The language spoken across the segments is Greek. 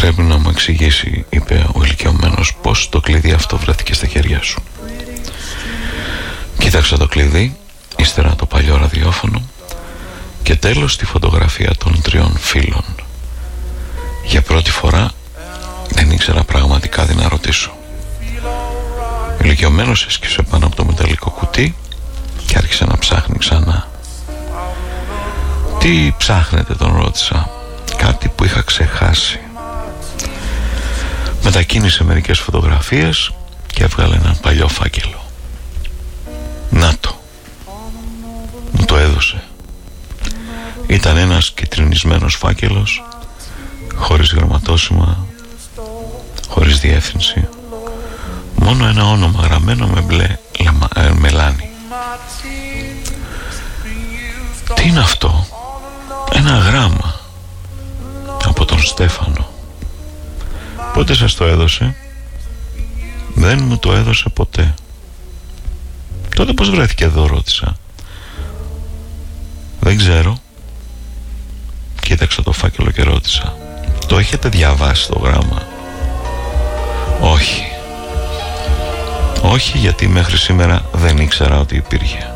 «Πρέπει να μου εξηγήσει», είπε ο ηλικιωμένος, «πώς το κλειδί αυτό βρέθηκε στα χέρια σου». Κοίταξα το κλειδί, ύστερα το παλιό ραδιόφωνο και τέλος τη φωτογραφία των 3 φίλων. Για πρώτη φορά δεν ήξερα πραγματικά τι να ρωτήσω. Ο ηλικιωμένος έσκυψε πάνω από το μεταλλικό κουτί και άρχισε να ψάχνει ξανά. «Τι ψάχνετε?» τον ρώτησα. «Κάτι που είχα ξεχάσει». Μετακίνησε μερικές φωτογραφίες και έβγαλε έναν παλιό φάκελο. «Να το». Μου το έδωσε. Ήταν ένας κιτρινισμένος φάκελος, χωρίς γραμματόσημα, χωρίς διεύθυνση, μόνο ένα όνομα γραμμένο με μπλε μελάνι. Τι είναι αυτό? Ένα γράμμα από τον Στέφανο. Πότε σας το έδωσε? Δεν μου το έδωσε ποτέ. Τότε πώς βρέθηκε εδώ? Ρώτησα. Δεν ξέρω. Κοίταξα το φάκελο και ρώτησα. Το έχετε διαβάσει το γράμμα? Όχι. Όχι, γιατί μέχρι σήμερα δεν ήξερα ότι υπήρχε.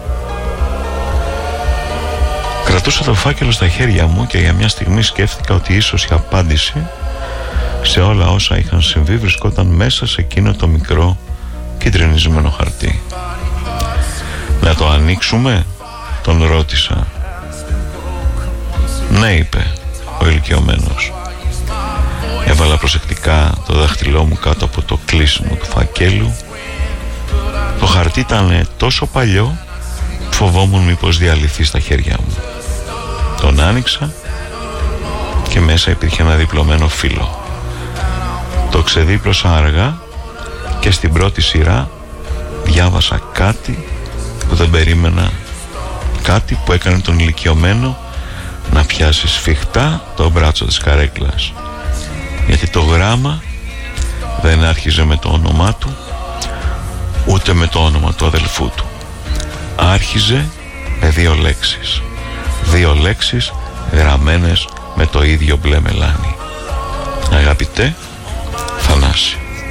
Κρατούσα το φάκελο στα χέρια μου και για μια στιγμή σκέφτηκα ότι ίσως η απάντηση σε όλα όσα είχαν συμβεί βρισκόταν μέσα σε εκείνο το μικρό κιτρινισμένο χαρτί. «Να το ανοίξουμε?» τον ρώτησα. «Ναι», είπε ο ηλικιωμένος. Έβαλα προσεκτικά το δάχτυλό μου κάτω από το κλείσιμο του φακέλου. Το χαρτί ήταν τόσο παλιό, φοβόμουν μήπως διαλυθεί στα χέρια μου. Τον άνοιξα και μέσα υπήρχε ένα διπλωμένο φύλλο. Το ξεδίπλωσα αργά και στην πρώτη σειρά διάβασα κάτι που δεν περίμενα, κάτι που έκανε τον ηλικιωμένο να πιάσει σφιχτά το μπράτσο της καρέκλας, γιατί το γράμμα δεν άρχιζε με το όνομά του ούτε με το όνομα του αδελφού του. Άρχιζε με 2 λέξεις, 2 λέξεις γραμμένες με το ίδιο μπλε μελάνι. «Αγαπητέ Θανάση».